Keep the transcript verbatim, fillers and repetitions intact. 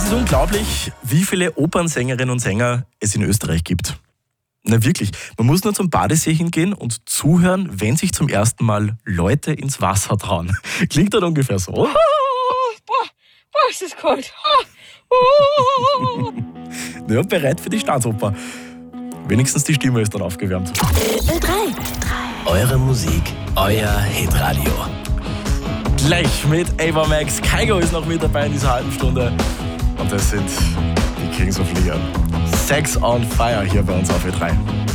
ist unglaublich, wie viele Opernsängerinnen und Sänger es in Österreich gibt. Na wirklich, man muss nur zum Badesee hingehen und zuhören, wenn sich zum ersten Mal Leute ins Wasser trauen. Klingt dann ungefähr so. Oh, boah, boah, ist das kalt. Oh, oh. Ja, bereit für die Staatsoper. Wenigstens die Stimme ist dann aufgewärmt. Ö drei. Eure Musik, euer Hitradio. Gleich mit Ava Max. Kygo ist noch mit dabei in dieser halben Stunde. Und das sind die Kings of Leon. Sex on Fire hier bei uns auf Ö drei.